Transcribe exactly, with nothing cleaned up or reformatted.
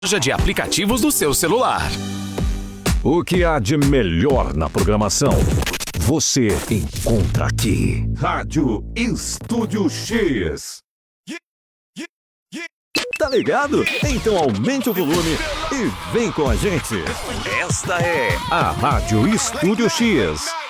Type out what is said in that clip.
loja de aplicativos do seu celular. O que há de melhor na programação, você encontra aqui. Rádio Estúdio X. Tá ligado? Então aumente o volume e vem com a gente. Esta é a Rádio Estúdio X.